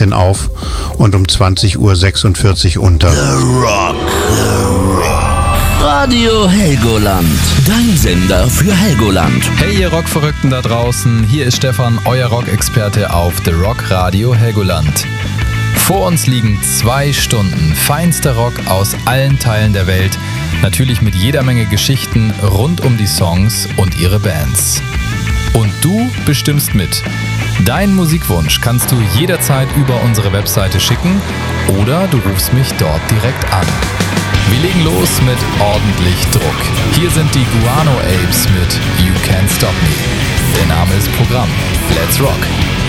auf und um 20:46 unter. The Rock. Radio Helgoland, dein Sender für Helgoland. Hey ihr Rockverrückten da draußen, hier ist Stefan, euer Rockexperte auf The Rock Radio Helgoland. Vor uns liegen 2 Stunden feinster Rock aus allen Teilen der Welt, natürlich mit jeder Menge Geschichten rund um die Songs und ihre Bands. Und du bestimmst mit. Deinen Musikwunsch kannst du jederzeit über unsere Webseite schicken oder du rufst mich dort direkt an. Wir legen los mit ordentlich Druck. Hier sind die Guano Apes mit You Can't Stop Me. Der Name ist Programm. Let's Rock!